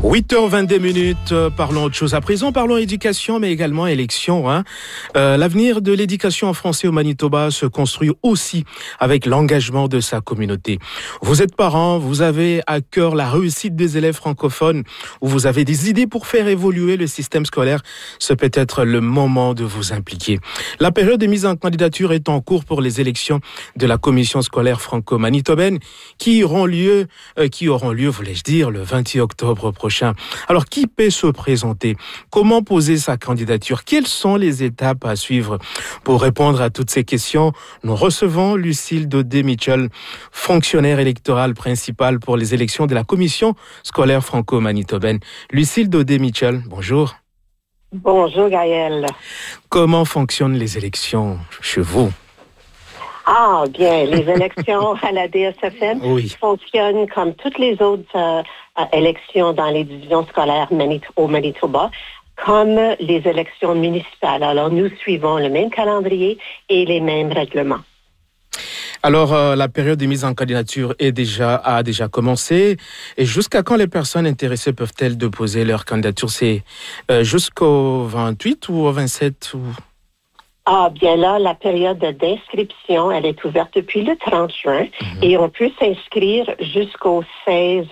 8h22, parlons autre chose à présent, parlons éducation mais également élection. L'avenir de l'éducation en français au Manitoba se construit aussi avec l'engagement de sa communauté. Vous êtes parents, vous avez à cœur la réussite des élèves francophones ou vous avez des idées pour faire évoluer le système scolaire, ce peut être le moment de vous impliquer. La période de mise en candidature est en cours pour les élections de la commission scolaire franco-manitobaine qui auront lieu, voulais-je dire, le 28 octobre prochain. Alors, qui peut se présenter? Comment poser sa candidature? Quelles sont les étapes à suivre? Pour répondre à toutes ces questions, nous recevons Lucille Daudet-Mitchell, fonctionnaire électorale principale pour les élections de la commission scolaire franco-manitobaine. Lucille Daudet-Mitchell, bonjour. Bonjour Gaëlle. Comment fonctionnent les élections chez vous? Ah, bien, les élections à la DSFM fonctionnent comme toutes les autres élections dans les divisions scolaires au Manitoba, comme les élections municipales. Alors, nous suivons le même calendrier et les mêmes règlements. Alors, la période de mise en candidature a déjà commencé. Et jusqu'à quand les personnes intéressées peuvent-elles déposer leur candidature? C'est jusqu'au 28 ou au 27 ou... Ah, bien là, la période d'inscription, elle est ouverte depuis le 30 juin et on peut s'inscrire jusqu'au 16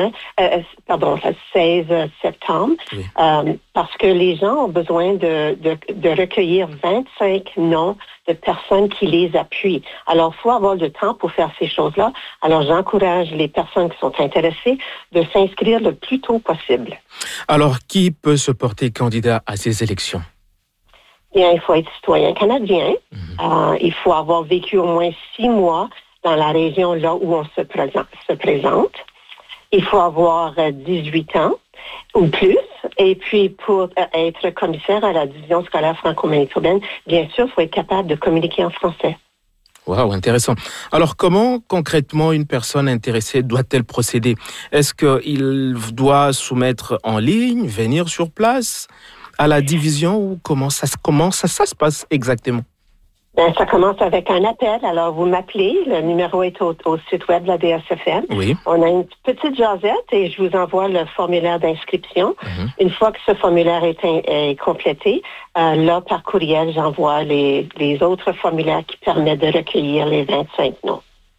septembre parce que les gens ont besoin de recueillir 25 noms de personnes qui les appuient. Alors, il faut avoir le temps pour faire ces choses-là. Alors, j'encourage les personnes qui sont intéressées de s'inscrire le plus tôt possible. Alors, qui peut se porter candidat à ces élections? Bien, il faut être citoyen canadien. Il faut avoir vécu au moins 6 mois dans la région là où on se présente. Il faut avoir 18 ans ou plus. Et puis, pour être commissaire à la division scolaire franco-manitobaine, bien sûr, il faut être capable de communiquer en français. Wow, intéressant. Alors, comment concrètement une personne intéressée doit-elle procéder? Est-ce qu'il doit soumettre en ligne, venir sur place à la division ou comment ça se passe exactement? Ben, ça commence avec un appel. Alors, vous m'appelez. Le numéro est au site web de la DSFM. Oui. On a une petite jasette et je vous envoie le formulaire d'inscription. Une fois que ce formulaire est complété, là, par courriel, j'envoie les autres formulaires qui permettent de recueillir les 25 noms.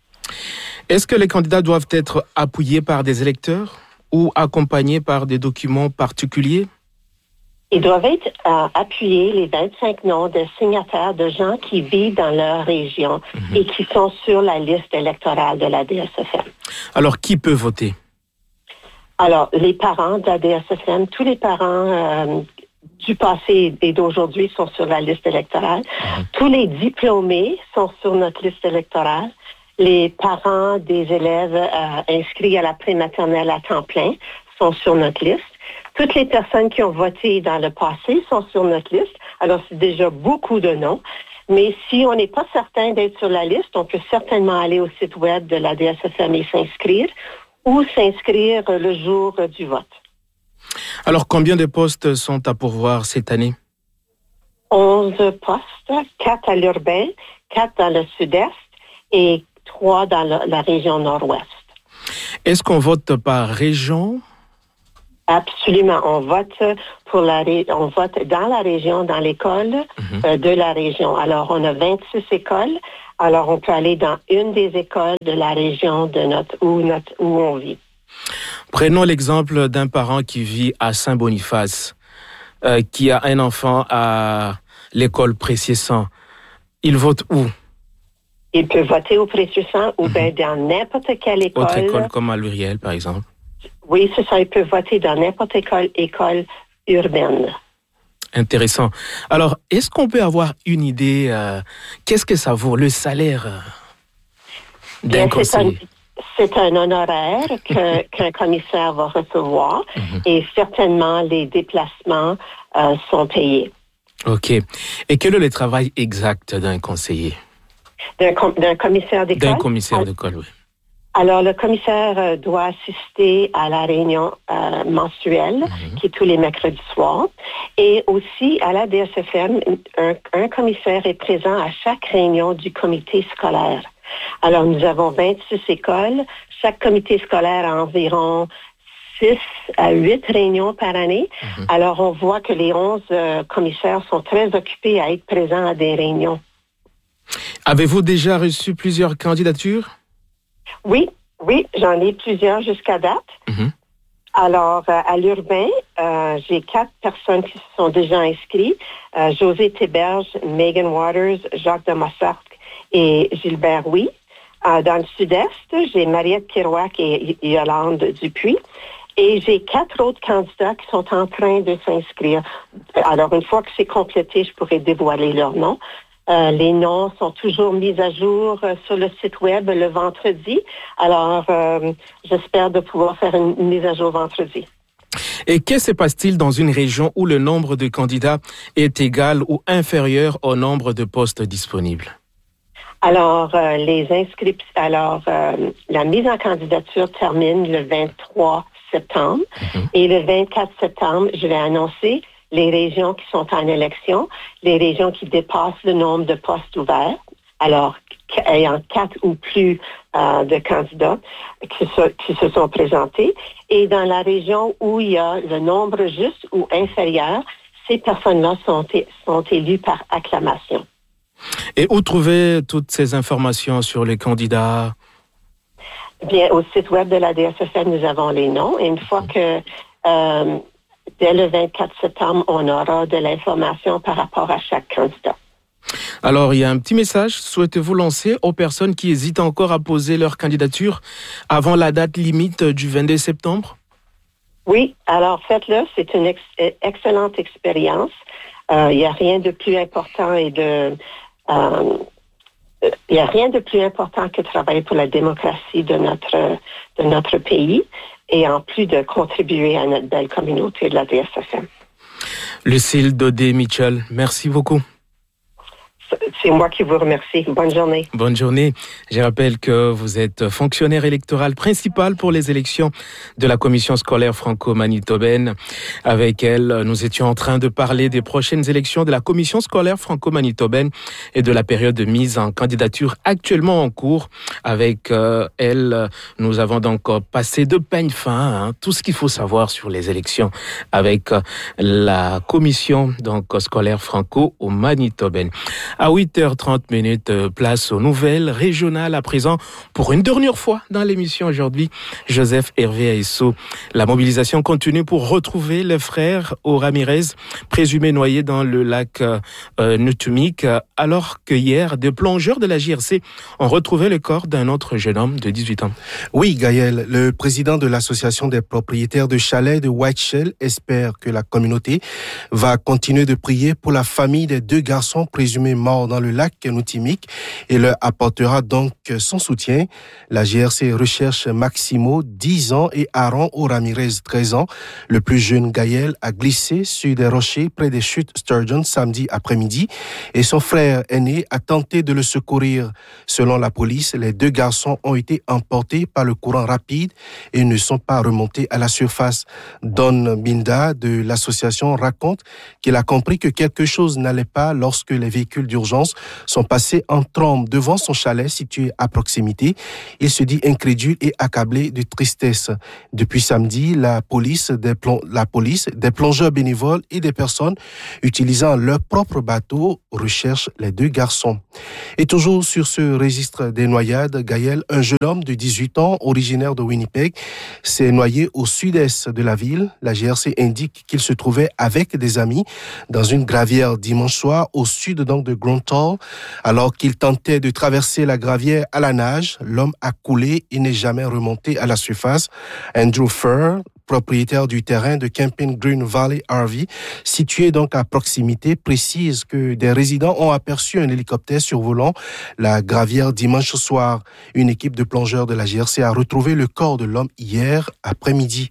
Est-ce que les candidats doivent être appuyés par des électeurs ou accompagnés par des documents particuliers? Ils doivent être appuyés, les 25 noms de signataires de gens qui vivent dans leur région et qui sont sur la liste électorale de la DSFM. Alors, qui peut voter? Alors, les parents de la DSFM, tous les parents du passé et d'aujourd'hui sont sur la liste électorale. Tous les diplômés sont sur notre liste électorale. Les parents des élèves inscrits à la prématernelle à temps plein sont sur notre liste. Toutes les personnes qui ont voté dans le passé sont sur notre liste. Alors, c'est déjà beaucoup de noms. Mais si on n'est pas certain d'être sur la liste, on peut certainement aller au site web de la DSFM et s'inscrire ou s'inscrire le jour du vote. Alors, combien de postes sont à pourvoir cette année? 11 postes, 4 à l'urbain, 4 dans le sud-est et 3 dans la région nord-ouest. Est-ce qu'on vote par région? Absolument. On vote dans la région, dans l'école de la région. Alors, on a 26 écoles. Alors, on peut aller dans une des écoles de la région où on vit. Prenons l'exemple d'un parent qui vit à Saint-Boniface, qui a un enfant à l'école Précieux-Sang. Il vote où? Il peut voter au Précieux-Sang ou bien dans n'importe quelle école. Autre école comme à Luriel, par exemple. Oui, c'est ça. Il peut voter dans n'importe quelle école urbaine. Intéressant. Alors, est-ce qu'on peut avoir une idée, qu'est-ce que ça vaut, le salaire d'un conseiller? C'est un honoraire qu'un commissaire va recevoir et certainement les déplacements sont payés. OK. Et quel est le travail exact d'un conseiller? D'un commissaire d'école? D'un commissaire d'école, oui. Alors, le commissaire doit assister à la réunion mensuelle, qui est tous les mercredis soirs. Et aussi, à la DSFM, un commissaire est présent à chaque réunion du comité scolaire. Alors, nous avons 26 écoles. Chaque comité scolaire a environ 6 à 8 réunions par année. Alors, on voit que les 11 commissaires sont très occupés à être présents à des réunions. Avez-vous déjà reçu plusieurs candidatures? Oui, j'en ai plusieurs jusqu'à date. Alors, à l'urbain, j'ai 4 personnes qui se sont déjà inscrites. José Théberge, Megan Waters, Jacques de Massarc et Gilbert Huy. Dans le sud-est, j'ai Mariette Kerouac et Yolande Dupuis. Et j'ai 4 autres candidats qui sont en train de s'inscrire. Alors, une fois que c'est complété, je pourrai dévoiler leurs noms. Les noms sont toujours mis à jour sur le site web le vendredi. Alors, j'espère de pouvoir faire une mise à jour vendredi. Et qu'est-ce qui se passe-t-il dans une région où le nombre de candidats est égal ou inférieur au nombre de postes disponibles? Alors, la mise en candidature termine le 23 septembre. Et le 24 septembre, je vais annoncer les régions qui sont en élection, les régions qui dépassent le nombre de postes ouverts, alors ayant 4 ou plus de candidats qui se sont présentés. Et dans la région où il y a le nombre juste ou inférieur, ces personnes-là sont élues par acclamation. Et où trouver toutes ces informations sur les candidats? Bien, au site web de la DSSM, nous avons les noms. Et une fois que, dès le 24 septembre, on aura de l'information par rapport à chaque candidat. Alors, il y a un petit message. Souhaitez-vous lancer aux personnes qui hésitent encore à poser leur candidature avant la date limite du 22 septembre? Oui, alors faites-le. C'est une excellente expérience. Il n'y a rien de plus important il n'y a rien de plus important que travailler pour la démocratie de notre pays et en plus de contribuer à notre belle communauté de la DSSM. Lucille Daudet-Mitchell, merci beaucoup. C'est moi qui vous remercie. Bonne journée. Bonne journée. Je rappelle que vous êtes fonctionnaire électoral principal pour les élections de la Commission scolaire franco-manitobaine. Avec elle, nous étions en train de parler des prochaines élections de la Commission scolaire franco-manitobaine et de la période de mise en candidature actuellement en cours. Avec elle, nous avons donc passé de peigne fin tout ce qu'il faut savoir sur les élections avec la Commission scolaire franco-manitobaine. À 8h30, place aux nouvelles régionales à présent. Pour une dernière fois dans l'émission aujourd'hui, Joseph Hervé Aïsso. La mobilisation continue pour retrouver les frères aux Ramirez, présumés noyés dans le lac Nutumik, alors que hier, des plongeurs de la JRC ont retrouvé le corps d'un autre jeune homme de 18 ans. Oui, Gaël, le président de l'association des propriétaires de chalets de Whiteshell espère que la communauté va continuer de prier pour la famille des 2 garçons présumés morts dans le lac Nutumik et leur apportera donc son soutien. La GRC recherche Maximo, 10 ans, et Aaron Ramirez, 13 ans. Le plus jeune, Gaël, a glissé sur des rochers près des chutes Sturgeon samedi après-midi et son frère aîné a tenté de le secourir. Selon la police, les 2 garçons ont été emportés par le courant rapide et ne sont pas remontés à la surface. Don Binda de l'association raconte qu'il a compris que quelque chose n'allait pas lorsque les véhicules d'urgence sont passés en trombe devant son chalet situé à proximité. Il se dit incrédule et accablé de tristesse. Depuis samedi, la police, des plongeurs bénévoles et des personnes utilisant leur propre bateau recherchent les 2 garçons. Et toujours sur ce registre des noyades, Gaël, un jeune homme de 18 ans, originaire de Winnipeg, s'est noyé au sud-est de la ville. La GRC indique qu'il se trouvait avec des amis dans une gravière dimanche soir au sud donc de Grunthal. Alors qu'il tentait de traverser la gravière à la nage, l'homme a coulé et n'est jamais remonté à la surface. Andrew Furr, propriétaire du terrain de Camping Green Valley RV, situé donc à proximité, précise que des résidents ont aperçu un hélicoptère survolant la gravière dimanche soir. Une équipe de plongeurs de la GRC a retrouvé le corps de l'homme hier après-midi.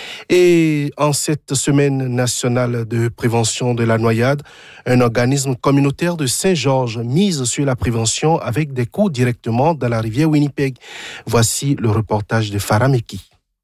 Et en cette semaine nationale de prévention de la noyade, un organisme communautaire de Saint-Georges mise sur la prévention avec des cours directement dans la rivière Winnipeg. Voici le reportage de Farah Meki.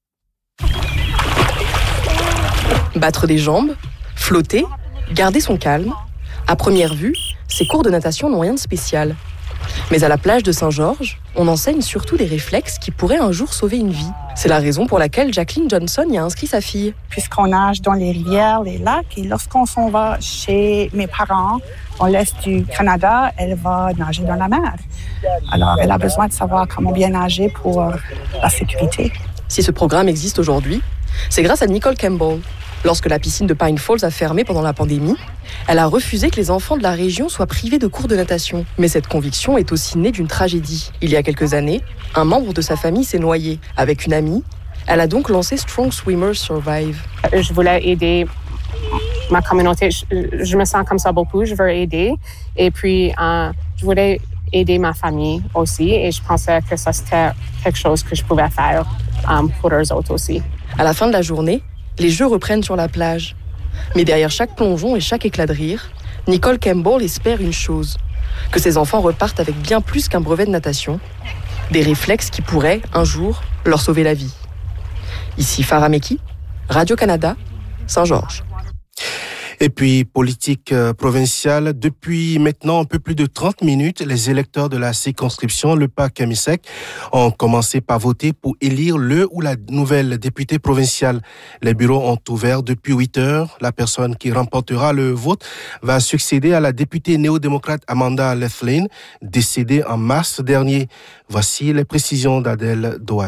Battre des jambes, flotter, garder son calme. À première vue, ces cours de natation n'ont rien de spécial. Mais à la plage de Saint-Georges, on enseigne surtout des réflexes qui pourraient un jour sauver une vie. C'est la raison pour laquelle Jacqueline Johnson y a inscrit sa fille. Puisqu'on nage dans les rivières, les lacs, et lorsqu'on s'en va chez mes parents, dans l'est du Canada, elle va nager dans la mer. Alors, elle a besoin de savoir comment bien nager pour la sécurité. Si ce programme existe aujourd'hui, c'est grâce à Nicole Campbell. Lorsque la piscine de Pine Falls a fermé pendant la pandémie, elle a refusé que les enfants de la région soient privés de cours de natation. Mais cette conviction est aussi née d'une tragédie. Il y a quelques années, un membre de sa famille s'est noyé. Avec une amie, elle a donc lancé Strong Swimmers Survive. Je voulais aider ma communauté. Je me sens comme ça beaucoup. Je veux aider. Et puis, je voulais aider ma famille aussi. Et je pensais que ça, c'était quelque chose que je pouvais faire pour eux autres aussi. À la fin de la journée, les jeux reprennent sur la plage. Mais derrière chaque plongeon et chaque éclat de rire, Nicole Campbell espère une chose, que ses enfants repartent avec bien plus qu'un brevet de natation, des réflexes qui pourraient, un jour, leur sauver la vie. Ici Farah Meki, Radio-Canada, Saint-Georges. Et puis, politique provinciale, depuis maintenant un peu plus de 30 minutes, les électeurs de la circonscription Le Pas-Camisec ont commencé par voter pour élire le ou la nouvelle députée provinciale. Les bureaux ont ouvert depuis 8 heures. La personne qui remportera le vote va succéder à la députée néo-démocrate Amanda Lethlin, décédée en mars dernier. Voici les précisions d'Adèle Doat.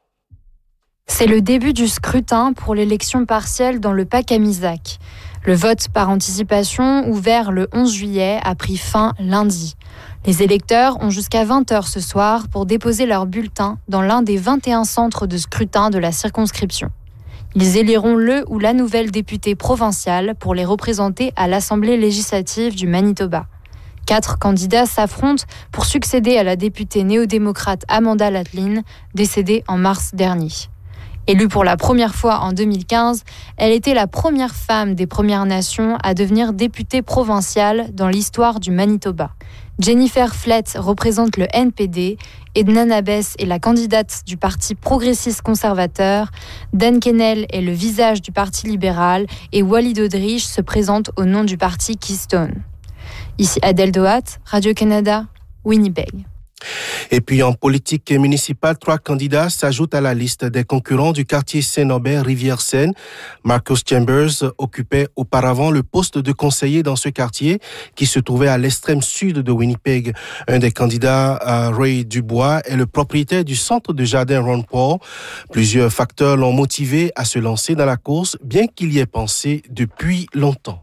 C'est le début du scrutin pour l'élection partielle dans le Pas-Camisec. Le vote par anticipation, ouvert le 11 juillet, a pris fin lundi. Les électeurs ont jusqu'à 20h ce soir pour déposer leur bulletin dans l'un des 21 centres de scrutin de la circonscription. Ils éliront le ou la nouvelle députée provinciale pour les représenter à l'Assemblée législative du Manitoba. 4 candidats s'affrontent pour succéder à la députée néo-démocrate Amanda Lethlin, décédée en mars dernier. Élue pour la première fois en 2015, elle était la première femme des Premières Nations à devenir députée provinciale dans l'histoire du Manitoba. Jennifer Flett représente le NPD, Edna Nabès est la candidate du Parti progressiste conservateur, Dan Kennel est le visage du Parti libéral et Walid Odrich se présente au nom du Parti Keystone. Ici Adèle Doat, Radio-Canada, Winnipeg. Et puis en politique municipale, 3 candidats s'ajoutent à la liste des concurrents du quartier Saint-Norbert Rivière-Seine. Marcus Chambers occupait auparavant le poste de conseiller dans ce quartier qui se trouvait à l'extrême sud de Winnipeg. Un des candidats, Ray Dubois, est le propriétaire du centre de jardin Ron Paul. Plusieurs facteurs l'ont motivé à se lancer dans la course, bien qu'il y ait pensé depuis longtemps.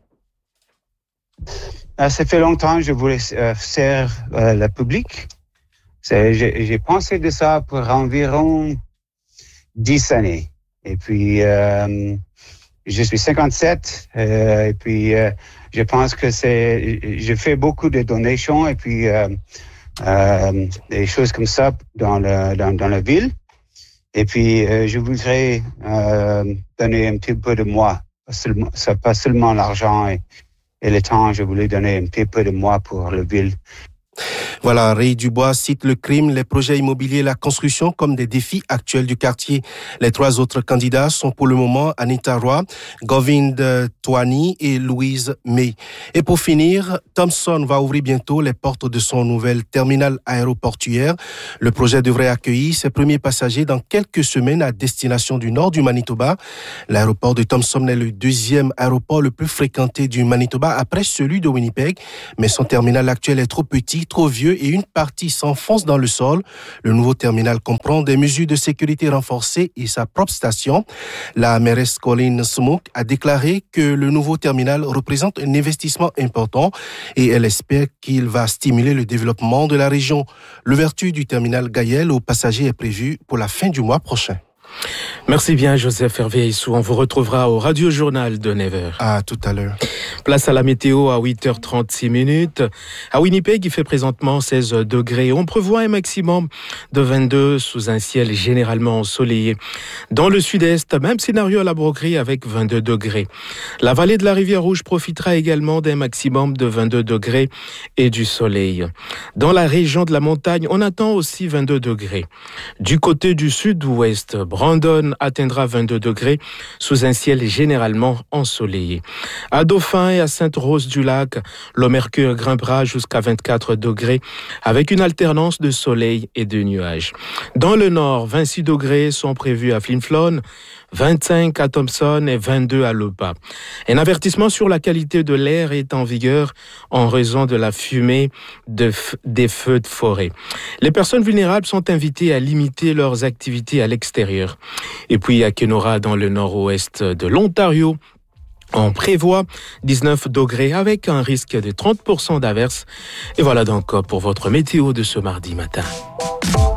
Ça fait longtemps que je voulais servir le public. J'ai pensé de ça pour environ 10 années. Et puis, je suis 57. Et puis, je pense que je fais beaucoup de donations et puis des choses comme ça dans la ville. Et puis, je voudrais donner un petit peu de moi. Pas seulement l'argent et le temps. Je voulais donner un petit peu de moi pour la ville. Voilà, Ray Dubois cite le crime, les projets immobiliers et la construction comme des défis actuels du quartier. Les 3 autres candidats sont pour le moment Anita Roy, Govind Twani et Louise May. Et pour finir, Thomson va ouvrir bientôt les portes de son nouvel terminal aéroportuaire. Le projet devrait accueillir ses premiers passagers dans quelques semaines à destination du nord du Manitoba. L'aéroport de Thomson est le 2e aéroport le plus fréquenté du Manitoba après celui de Winnipeg, mais son terminal actuel est trop petit, trop vieux et une partie s'enfonce dans le sol. Le nouveau terminal comprend des mesures de sécurité renforcées et sa propre station. La mairesse Colleen Smook a déclaré que le nouveau terminal représente un investissement important et elle espère qu'il va stimuler le développement de la région. L'ouverture du terminal Gayel aux passagers est prévue pour la fin du mois prochain. Merci bien, Joseph Hervé Issou. On vous retrouvera au Radio Journal de 9h. À tout à l'heure. Place à la météo à 8h36. À Winnipeg, il fait présentement 16 degrés. On prévoit un maximum de 22 sous un ciel généralement ensoleillé. Dans le sud-est, même scénario à la Broquerie avec 22 degrés. La vallée de la Rivière-Rouge profitera également d'un maximum de 22 degrés et du soleil. Dans la région de la montagne, on attend aussi 22 degrés. Du côté du sud-ouest, Brandon atteindra 22 degrés sous un ciel généralement ensoleillé. À Dauphin et à Sainte-Rose-du-Lac, le mercure grimpera jusqu'à 24 degrés avec une alternance de soleil et de nuages. Dans le nord, 26 degrés sont prévus à Flin-Flon, 25 à Thompson et 22 à Lepas. Un avertissement sur la qualité de l'air est en vigueur en raison de la fumée des feux de forêt. Les personnes vulnérables sont invitées à limiter leurs activités à l'extérieur. Et puis à Kenora, dans le nord-ouest de l'Ontario, on prévoit 19 degrés avec un risque de 30% d'averses. Et voilà donc pour votre météo de ce mardi matin.